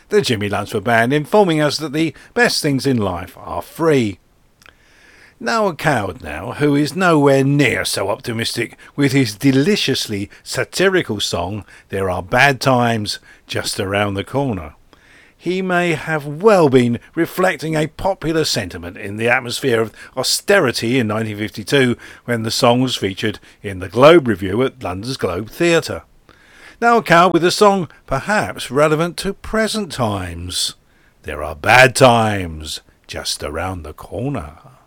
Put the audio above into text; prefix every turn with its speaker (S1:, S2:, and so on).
S1: the Jimmy Lunsford Band, informing us that the best things in life are free. Noel Coward now, who is nowhere near so optimistic with his deliciously satirical song There Are Bad Times Just Around the Corner. He may have well been reflecting a popular sentiment in the atmosphere of austerity in 1952 when the song was featured in the Globe Review at London's Globe Theatre. Noel Coward with a song perhaps relevant to present times. There are bad times just around the corner.